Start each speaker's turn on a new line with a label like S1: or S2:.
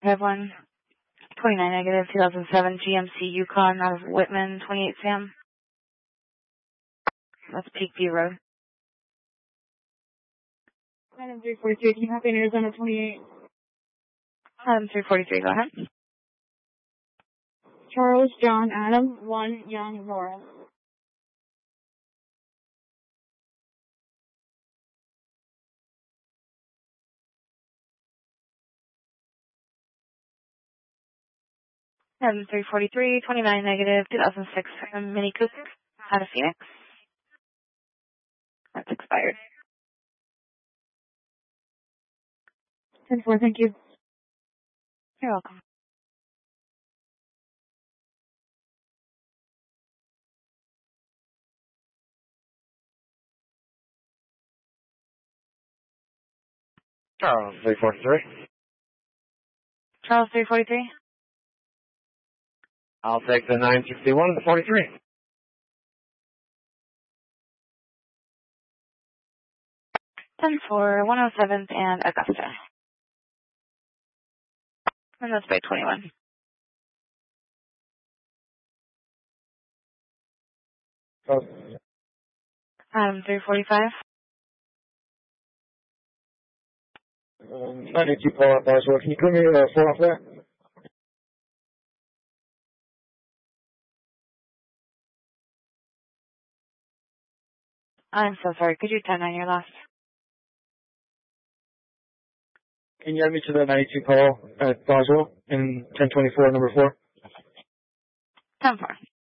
S1: I have one 29 negative 2007 GMC Yukon out of Whitman, 28 Sam. That's Peakview Road.
S2: Item 343, can you copy in Arizona 28?
S1: Item 343, go ahead.
S2: Charles John Adam 1 Young Laura.
S1: Item 343, 29 negative 2006 Mini Coupe out of Phoenix. That's expired.
S2: 10-4, thank you.
S1: You're welcome.
S3: Charles 343.
S1: Charles 343.
S3: I'll take the 961 and the 43.
S1: 10-4, 107th and Augusta. And that's by 21. Item 345.
S3: 92 pull up as well. Can you put me 4 off there?
S1: I'm so sorry. Could you 10-9 your last?
S3: Can you add me to the 92 call at Boswell in 1024, number 4?
S1: 10-4.